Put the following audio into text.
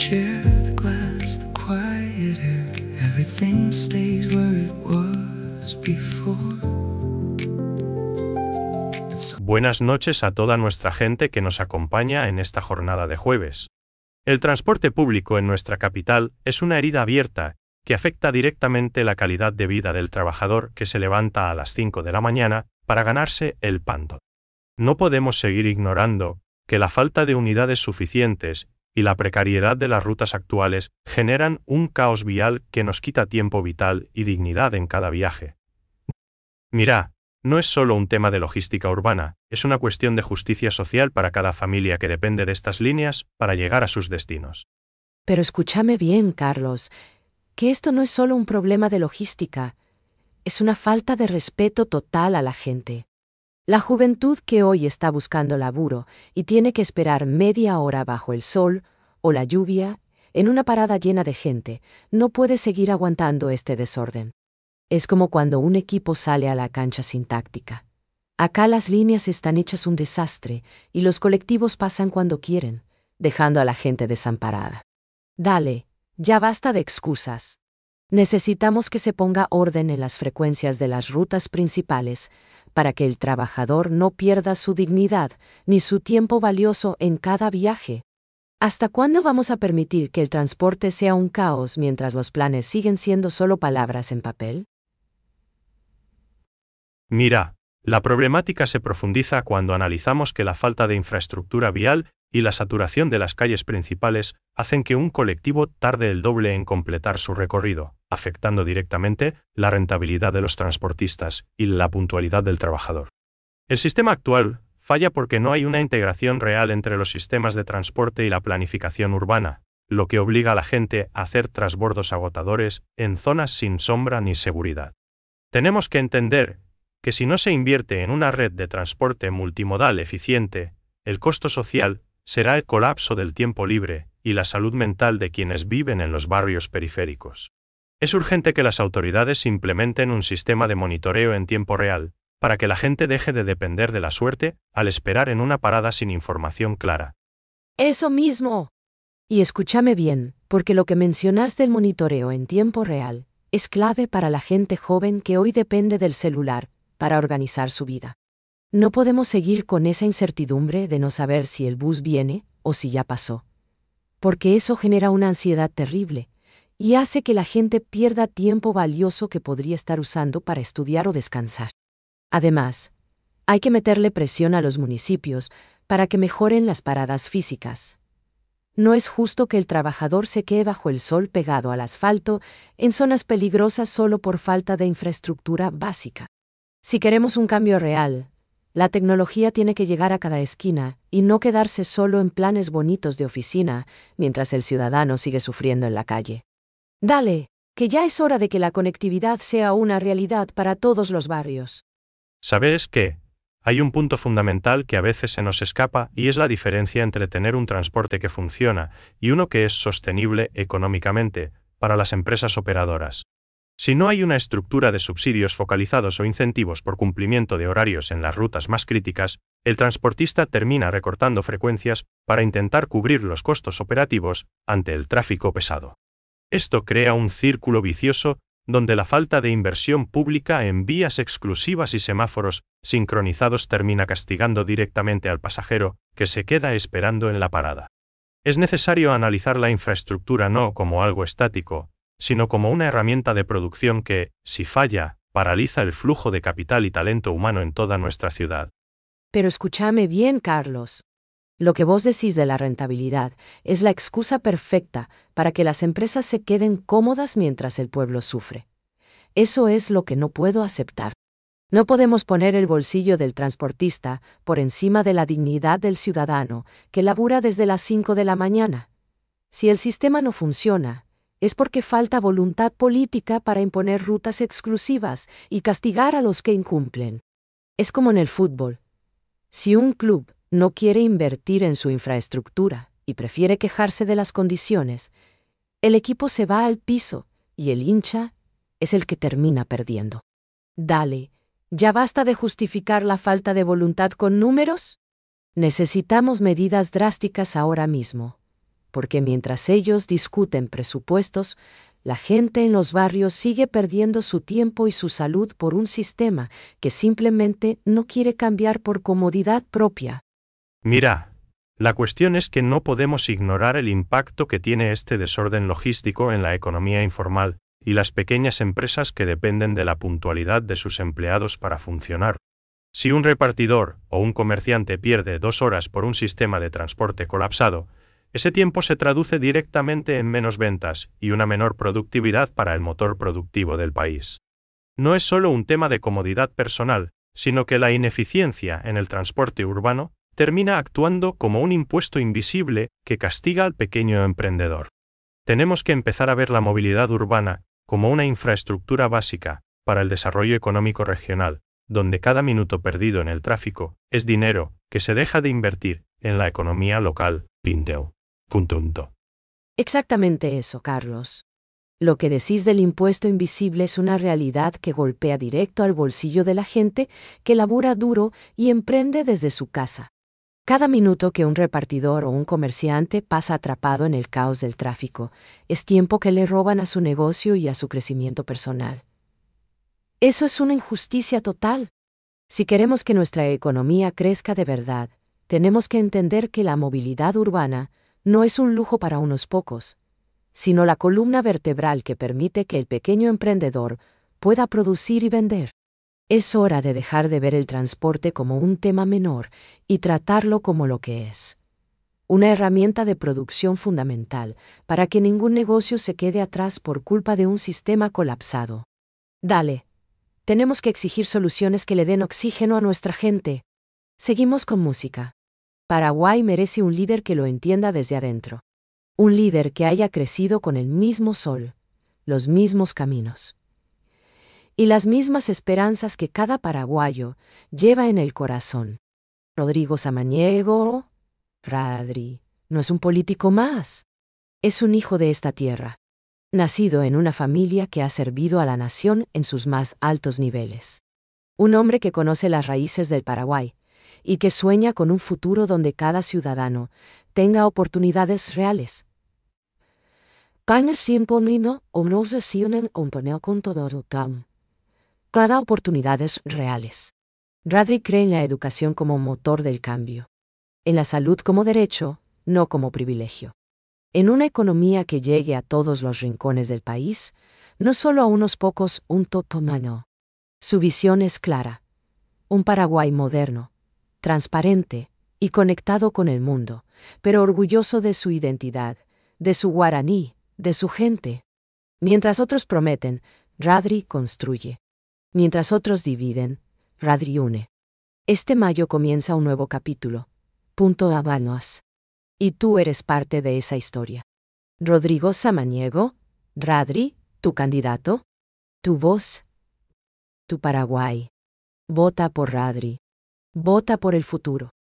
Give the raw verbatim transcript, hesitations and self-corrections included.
chair, the glass, the quiet air, everything stays where it was before. Buenas noches a toda nuestra gente que nos acompaña en esta jornada de jueves. El transporte público en nuestra capital es una herida abierta que afecta directamente la calidad de vida del trabajador que se levanta a las cinco de la mañana para ganarse el pan. No podemos seguir ignorando que la falta de unidades suficientes y la precariedad de las rutas actuales generan un caos vial que nos quita tiempo vital y dignidad en cada viaje. Mira, no es solo un tema de logística urbana, es una cuestión de justicia social para cada familia que depende de estas líneas para llegar a sus destinos. Pero escúchame bien, Carlos, que esto no es solo un problema de logística, es una falta de respeto total a la gente. La juventud que hoy está buscando laburo y tiene que esperar media hora bajo el sol o la lluvia, en una parada llena de gente, no puede seguir aguantando este desorden. Es como cuando un equipo sale a la cancha sin táctica. Acá las líneas están hechas un desastre y los colectivos pasan cuando quieren, dejando a la gente desamparada. Dale, ya basta de excusas. Necesitamos que se ponga orden en las frecuencias de las rutas principales para que el trabajador no pierda su dignidad ni su tiempo valioso en cada viaje. ¿Hasta cuándo vamos a permitir que el transporte sea un caos mientras los planes siguen siendo solo palabras en papel? Mira, la problemática se profundiza cuando analizamos que la falta de infraestructura vial y la saturación de las calles principales hacen que un colectivo tarde el doble en completar su recorrido, afectando directamente la rentabilidad de los transportistas y la puntualidad del trabajador. El sistema actual falla porque no hay una integración real entre los sistemas de transporte y la planificación urbana, lo que obliga a la gente a hacer transbordos agotadores en zonas sin sombra ni seguridad. Tenemos que entender que si no se invierte en una red de transporte multimodal eficiente, el costo social será el colapso del tiempo libre y la salud mental de quienes viven en los barrios periféricos. Es urgente que las autoridades implementen un sistema de monitoreo en tiempo real, para que la gente deje de depender de la suerte al esperar en una parada sin información clara. Eso mismo. Y escúchame bien, porque lo que mencionas del monitoreo en tiempo real es clave para la gente joven que hoy depende del celular para organizar su vida. No podemos seguir con esa incertidumbre de no saber si el bus viene o si ya pasó. Porque eso genera una ansiedad terrible y hace que la gente pierda tiempo valioso que podría estar usando para estudiar o descansar. Además, hay que meterle presión a los municipios para que mejoren las paradas físicas. No es justo que el trabajador se quede bajo el sol pegado al asfalto en zonas peligrosas solo por falta de infraestructura básica. Si queremos un cambio real, la tecnología tiene que llegar a cada esquina y no quedarse solo en planes bonitos de oficina mientras el ciudadano sigue sufriendo en la calle. Dale, que ya es hora de que la conectividad sea una realidad para todos los barrios. ¿Sabes qué? Hay un punto fundamental que a veces se nos escapa y es la diferencia entre tener un transporte que funciona y uno que es sostenible económicamente para las empresas operadoras. Si no hay una estructura de subsidios focalizados o incentivos por cumplimiento de horarios en las rutas más críticas, el transportista termina recortando frecuencias para intentar cubrir los costos operativos ante el tráfico pesado. Esto crea un círculo vicioso donde la falta de inversión pública en vías exclusivas y semáforos sincronizados termina castigando directamente al pasajero que se queda esperando en la parada. Es necesario analizar la infraestructura no como algo estático, sino como una herramienta de producción que, si falla, paraliza el flujo de capital y talento humano en toda nuestra ciudad. Pero escúchame bien, Carlos. Lo que vos decís de la rentabilidad es la excusa perfecta para que las empresas se queden cómodas mientras el pueblo sufre. Eso es lo que no puedo aceptar. No podemos poner el bolsillo del transportista por encima de la dignidad del ciudadano que labura desde las cinco de la mañana. Si el sistema no funciona, es porque falta voluntad política para imponer rutas exclusivas y castigar a los que incumplen. Es como en el fútbol. Si un club no quiere invertir en su infraestructura y prefiere quejarse de las condiciones, el equipo se va al piso y el hincha es el que termina perdiendo. Dale, ¿ya basta de justificar la falta de voluntad con números? Necesitamos medidas drásticas ahora mismo. porque mientras ellos discuten presupuestos, la gente en los barrios sigue perdiendo su tiempo y su salud por un sistema que simplemente no quiere cambiar por comodidad propia. Mira, la cuestión es que no podemos ignorar el impacto que tiene este desorden logístico en la economía informal y las pequeñas empresas que dependen de la puntualidad de sus empleados para funcionar. Si un repartidor o un comerciante pierde dos horas por un sistema de transporte colapsado, ese tiempo se traduce directamente en menos ventas y una menor productividad para el motor productivo del país. No es solo un tema de comodidad personal, sino que la ineficiencia en el transporte urbano termina actuando como un impuesto invisible que castiga al pequeño emprendedor. Tenemos que empezar a ver la movilidad urbana como una infraestructura básica para el desarrollo económico regional, donde cada minuto perdido en el tráfico es dinero que se deja de invertir en la economía local. Pinteu. Punto. Punto. Exactamente eso, Carlos. Lo que decís del impuesto invisible es una realidad que golpea directo al bolsillo de la gente que labura duro y emprende desde su casa. Cada minuto que un repartidor o un comerciante pasa atrapado en el caos del tráfico es tiempo que le roban a su negocio y a su crecimiento personal. Eso es una injusticia total. Si queremos que nuestra economía crezca de verdad, tenemos que entender que la movilidad urbana no es un lujo para unos pocos, sino la columna vertebral que permite que el pequeño emprendedor pueda producir y vender. Es hora de dejar de ver el transporte como un tema menor y tratarlo como lo que es: una herramienta de producción fundamental para que ningún negocio se quede atrás por culpa de un sistema colapsado. Dale. Tenemos que exigir soluciones que le den oxígeno a nuestra gente. Seguimos con música. Paraguay merece un líder que lo entienda desde adentro. Un líder que haya crecido con el mismo sol, los mismos caminos y las mismas esperanzas que cada paraguayo lleva en el corazón. Rodrigo Samaniego, Radri, no es un político más. Es un hijo de esta tierra, nacido en una familia que ha servido a la nación en sus más altos niveles. Un hombre que conoce las raíces del Paraguay y que sueña con un futuro donde cada ciudadano tenga oportunidades reales. Cada oportunidades reales. Radri cree en la educación como motor del cambio, en la salud como derecho, no como privilegio, en una economía que llegue a todos los rincones del país, no solo a unos pocos, un totomano. Su visión es clara: un Paraguay moderno, transparente y conectado con el mundo, pero orgulloso de su identidad, de su guaraní, de su gente. Mientras otros prometen, Radri construye. Mientras otros dividen, Radri une. Este mayo comienza un nuevo capítulo. Punto Habanos. Y tú eres parte de esa historia. Rodrigo Samaniego, Radri, tu candidato, tu voz, tu Paraguay. Vota por Radri. Vota por el futuro.